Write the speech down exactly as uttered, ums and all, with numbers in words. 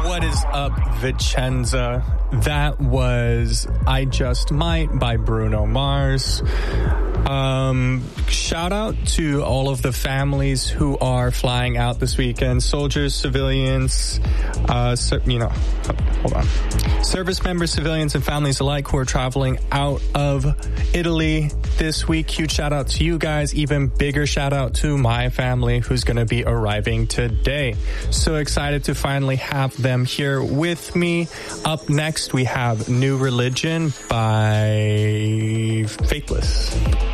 What is up, Vicenza? That was I Just Might by Bruno Mars. Um, shout out to all of the families who are flying out this weekend. Soldiers, civilians, uh, so, you know, hold on. Service members, civilians, and families alike who are traveling out of Italy this week. Huge shout out to you guys. Even bigger shout out to my family who's going to be arriving today. So excited to finally have them here with me. Up next, we have New Religion by Faithless.